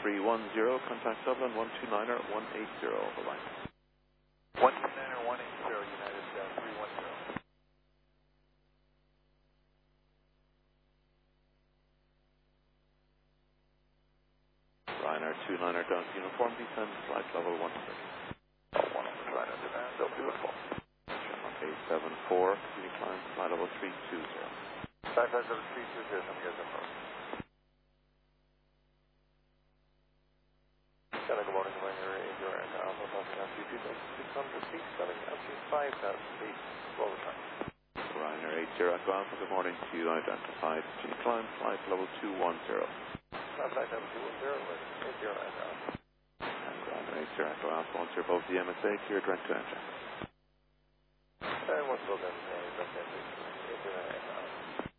310, contact Dublin 129er 180, bye-bye. 129er 180, United 310. Ryanair 29er down to uniform, descend flight level 130. Oh, 1 Ryanair demand, they'll do it for. Shamrock 874, continue climb, flight level 320. 550 320, some guys are good morning, Ryanair 80 Alpha, Boston LT 2600 feet, selling LT 5000 feet, roll the time. Ryanair 80 Echo Alpha, good morning to you, identified, continue climb, flight level 210. Flight level 210 with 80 Alpha. And Ryanair 80 Echo Alpha, once you're above the MSA, clear direct to enter. And what's the then? Direct entry, 80 Alpha.